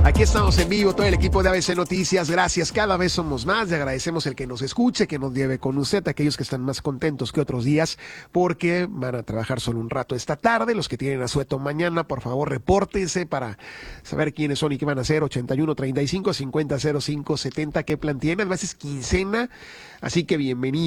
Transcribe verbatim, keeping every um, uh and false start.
Aquí estamos en vivo, todo el equipo de A B C Noticias. Gracias, cada vez somos más. Le agradecemos el que nos escuche, que nos lleve con usted, aquellos que están más contentos que otros días, porque van a trabajar solo un rato esta tarde. Los que tienen asueto mañana, por favor, repórtense para saber quiénes son y qué van a hacer. ochenta y uno, treinta y cinco, cincuenta, cero cinco, setenta. ¿Qué plan tienen? Además es quincena, así que bienvenido.